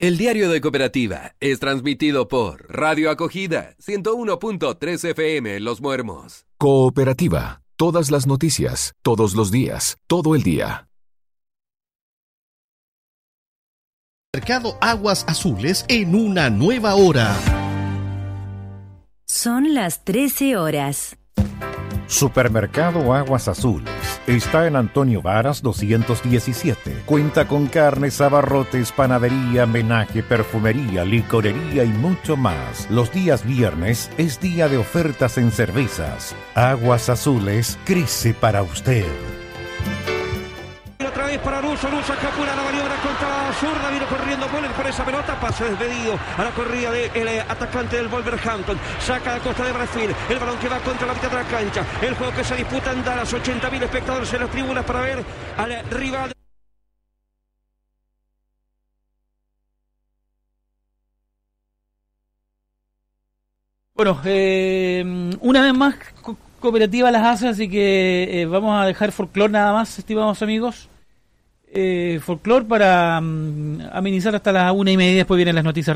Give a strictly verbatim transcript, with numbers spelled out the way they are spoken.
El Diario de Cooperativa es transmitido por Radio Acogida, ciento uno punto tres F M Los Muermos. Cooperativa. Todas las noticias, todos los días, todo el día. Mercado Aguas Azules en una nueva hora. Son las trece horas. Supermercado Aguas Azules está en Antonio Varas doscientos diecisiete. Cuenta con carnes, abarrotes, panadería, menaje, perfumería, licorería y mucho más. Los días viernes es día de ofertas en cervezas. Aguas Azules crece para usted. Otra vez para Russo, Russo escapula la maniobra contra la zurda, vino corriendo Müller por esa pelota, pase despedido a la corrida del de atacante del Wolverhampton, saca la costa de Brasil, el balón que va contra la mitad de la cancha, el juego que se disputa en Dallas, ochenta mil espectadores en las tribunas para ver al rival. Bueno, eh, una vez más co- Cooperativa las hace, así que eh, vamos a dejar folclore nada más, estimados amigos. Eh, folclore para um, amenizar hasta las una y media, después vienen las noticias.